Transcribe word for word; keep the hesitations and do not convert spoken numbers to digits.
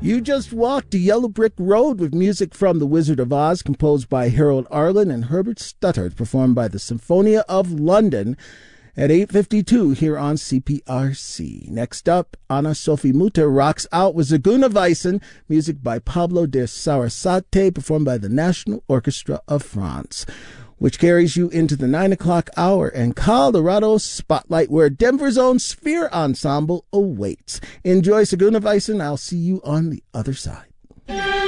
You just walked a Yellow Brick Road with music from The Wizard of Oz, composed by Harold Arlen and Herbert Stuttard, performed by the Symphonia of London at eight fifty-two here on C P R C. Next up, Anna Sophie Mutter rocks out with Zigeuner Weisen, music by Pablo de Sarasate, performed by the National Orchestra of France, which carries you into the nine o'clock hour and Colorado Spotlight, where Denver's own Sphere Ensemble awaits. Enjoy Zigeuner Weisen. I'll see you on the other side.